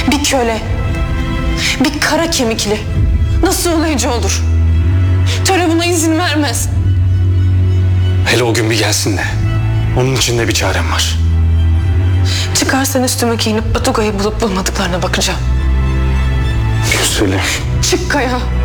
Bir köle, bir kara kemikli nasıl olaycı olur? Töre buna izin vermez. Hele o gün bir gelsin de. Onun için de bir çarem var. Çıkarsan üstüme giyinip Batuga'yı bulup bulmadıklarına bakacağım. Güzelim. Çık Kaya.